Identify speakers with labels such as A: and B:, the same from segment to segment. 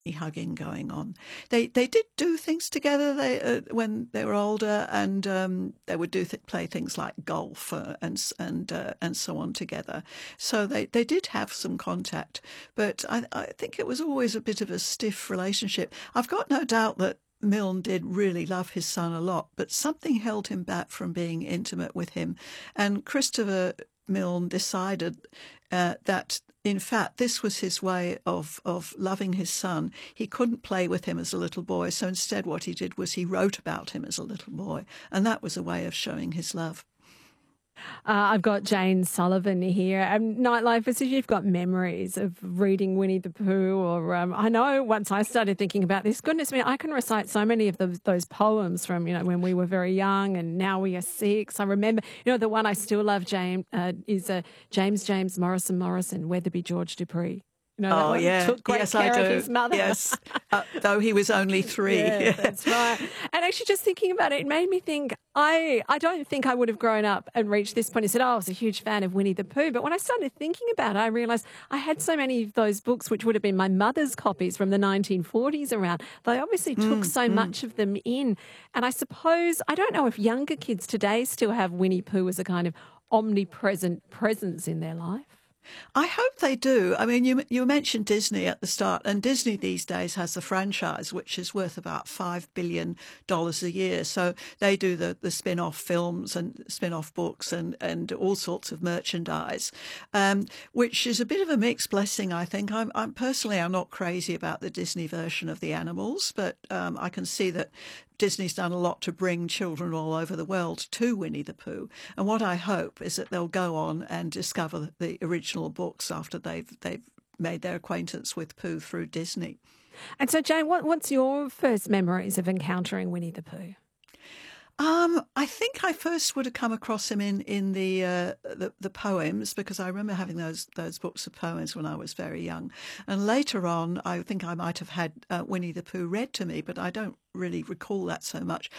A: hugging going on. They did do things together. They when they were older, and they would play things like golf and so on together. So they did have some contact, but I think it was always a bit of a stiff relationship. I've got no doubt that Milne did really love his son a lot, but something held him back from being intimate with him, and Christopher Milne decided that, in fact, this was his way of loving his son. He couldn't play with him as a little boy, so instead what he did was he wrote about him as a little boy, and that was a way of showing his love.
B: I've got Jane Sullivan here. Nightlifers, if you've got memories of reading Winnie the Pooh, or I know once I started thinking about this, goodness me, I can recite so many of those poems from, when we were very young and now we are 6. I remember, the one I still love, James, is James Morrison, Weatherby George Dupree.
A: Oh, yeah.
B: Took great care of his mother.
A: Yes, though he was only 3.
B: Yeah, that's right. And actually, just thinking about it made me think, I don't think I would have grown up and reached this point and said, I was a huge fan of Winnie the Pooh. But when I started thinking about it, I realised I had so many of those books, which would have been my mother's copies from the 1940s around. They obviously took so much of them in. And I suppose, I don't know if younger kids today still have Winnie Pooh as a kind of omnipresent presence in their life.
A: I hope they do. I mean, you mentioned Disney at the start, and Disney these days has a franchise which is worth about $5 billion a year. So they do the spin-off films and spin-off books and all sorts of merchandise, which is a bit of a mixed blessing, I think. I'm personally, I'm not crazy about the Disney version of the animals, but I can see that Disney's done a lot to bring children all over the world to Winnie the Pooh. And what I hope is that they'll go on and discover the original books after they've made their acquaintance with Pooh through Disney.
B: And so, Jane, what's your first memories of encountering Winnie the Pooh?
A: I think I first would have come across him in the poems, because I remember having those books of poems when I was very young. And later on, I think I might have had Winnie the Pooh read to me, but I don't really recall that so much.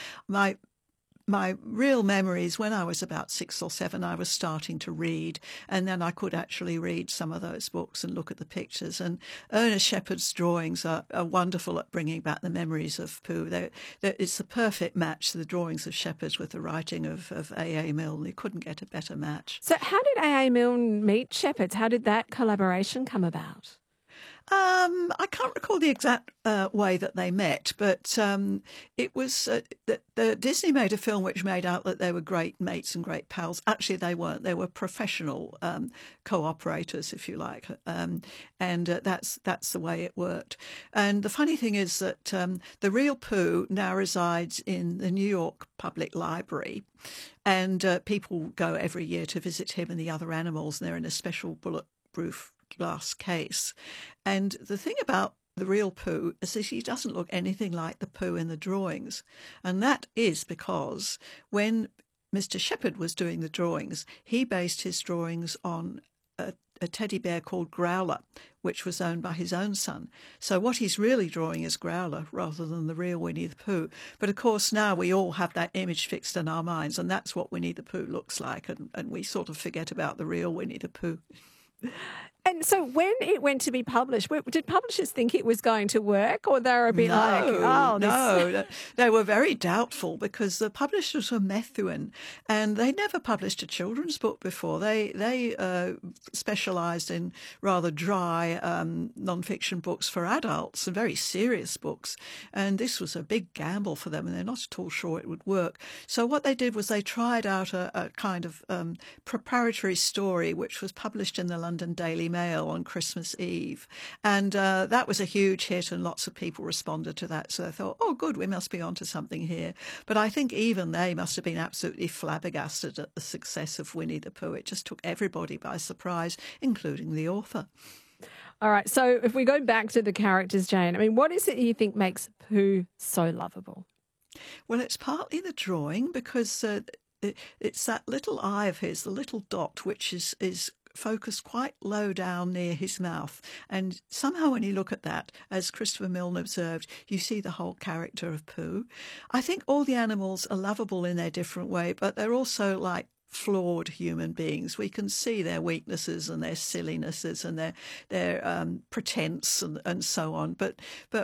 A: My real memories, when I was about 6 or 7, I was starting to read, and then I could actually read some of those books and look at the pictures. And Ernest Shepard's drawings are wonderful at bringing back the memories of Pooh. It's the perfect match, the drawings of Shepard with the writing of A.A. Milne. You couldn't get a better match.
B: So how did A.A. Milne meet Shepard? How did that collaboration come about?
A: I can't recall the exact way that they met, but it was the Disney made a film which made out that they were great mates and great pals. Actually, they weren't. They were professional cooperators, if you like, and that's the way it worked. And the funny thing is that the real Pooh now resides in the New York Public Library, and people go every year to visit him and the other animals, and they're in a special bulletproof glass case. And the thing about the real Pooh is that he doesn't look anything like the Pooh in the drawings. And that is because when Mr. Shepard was doing the drawings, he based his drawings on a teddy bear called Growler, which was owned by his own son. So what he's really drawing is Growler rather than the real Winnie the Pooh. But of course now we all have that image fixed in our minds, and that's what Winnie the Pooh looks like, and we sort of forget about the real Winnie the Pooh.
B: And so when it went to be published, did publishers think it was going to work, or they were a bit
A: No, they were very doubtful, because the publishers were Methuen, and they never published a children's book before. They specialised in rather dry non-fiction books for adults and very serious books, and this was a big gamble for them, and they're not at all sure it would work. So what they did was they tried out a kind of preparatory story which was published in the London Daily Mail on Christmas Eve, and that was a huge hit, and lots of people responded to that. So they thought, oh good, we must be onto something here. But I think even they must have been absolutely flabbergasted at the success of Winnie the Pooh. It just took everybody by surprise, including the author.
B: All right, so if we go back to the characters, Jane, I mean, what is it you think makes Pooh so lovable?
A: Well, it's partly the drawing, because it's that little eye of his, the little dot, which is focused quite low down near his mouth. And somehow when you look at that, as Christopher Milne observed, you see the whole character of Pooh. I think all the animals are lovable in their different way, but they're also like flawed human beings. We can see their weaknesses and their sillinesses and their pretense and so on. But